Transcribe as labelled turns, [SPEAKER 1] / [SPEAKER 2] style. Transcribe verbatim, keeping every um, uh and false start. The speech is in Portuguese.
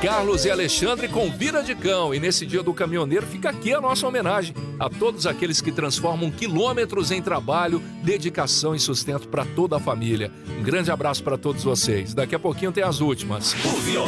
[SPEAKER 1] Carlos e Alexandre com Vida de Cão. E nesse Dia do Caminhoneiro fica aqui a nossa homenagem a todos aqueles que transformam quilômetros em trabalho, dedicação e sustento para toda a família. Um grande abraço para todos vocês. Daqui a pouquinho tem as últimas.